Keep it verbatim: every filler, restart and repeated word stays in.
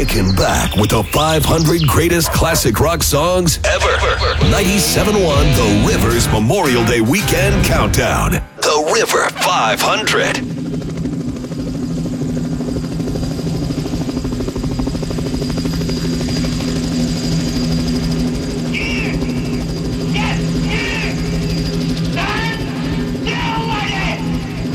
Kicking back with the five hundred greatest classic rock songs ever. ninety-seven point one The River's Memorial Day Weekend Countdown. The River five hundred.